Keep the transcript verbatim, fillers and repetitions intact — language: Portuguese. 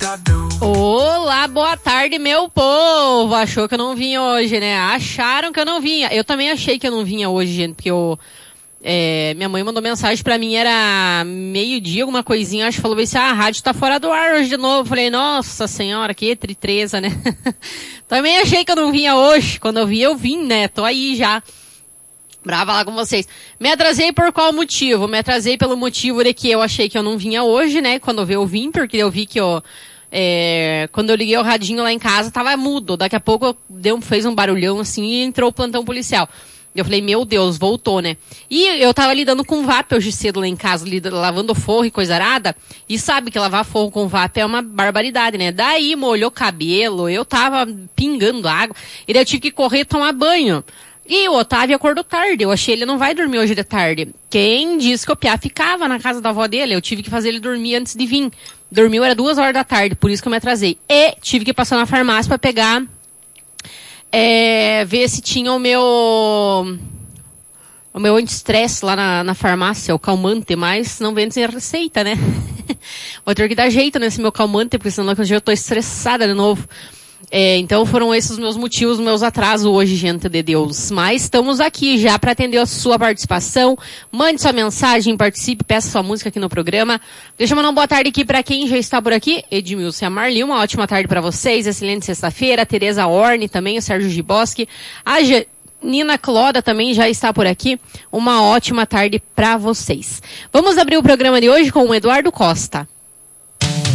Olá, boa tarde, meu povo. Achou que eu não vinha hoje, né? Acharam que eu não vinha. Eu também achei que eu não vinha hoje, gente, porque eu, é, minha mãe mandou mensagem pra mim, era meio-dia, alguma coisinha, acho que falou assim, ah, a rádio tá fora do ar hoje de novo. Falei, nossa senhora, que tritreza, né? Também achei que eu não vinha hoje. Quando eu vi, eu vim, né? Tô aí já. Brava lá com vocês. Me atrasei por qual motivo? Me atrasei pelo motivo de que eu achei que eu não vinha hoje, né? Quando eu vi, eu vim, porque eu vi que eu, é, quando eu liguei o radinho lá em casa, tava mudo. Daqui a pouco deu, fez um barulhão assim e entrou o plantão policial. Eu falei, meu Deus, voltou, né? E eu tava lidando com V A P hoje cedo lá em casa, lidando, lavando forro e coisa arada. E sabe que lavar forro com V A P é uma barbaridade, né? Daí molhou cabelo, eu tava pingando água. E daí eu tive que correr tomar banho. E o Otávio acordou tarde, eu achei ele não vai dormir hoje de tarde. Quem disse que o Piá ficava na casa da avó dele? Eu tive que fazer ele dormir antes de vir. Dormiu, era duas horas da tarde, por isso que eu me atrasei. E tive que passar na farmácia pra pegar, é, ver se tinha o meu, o meu anti-estresse lá na, na farmácia, o calmante, mas não vende sem receita, né? Vou ter que dar jeito nesse meu calmante, porque senão eu tô estressada de novo. É, então foram esses os meus motivos, meus atrasos hoje, gente de Deus. Mas estamos aqui já para atender a sua participação. Mande sua mensagem, participe, peça sua música aqui no programa. Deixa eu mandar uma boa tarde aqui para quem já está por aqui. Edmilson e a Marli, uma ótima tarde para vocês. Excelente sexta-feira. A Tereza Orne também, o Sérgio Giboski. A Nina Cloda também já está por aqui. Uma ótima tarde para vocês. Vamos abrir o programa de hoje com o Eduardo Costa.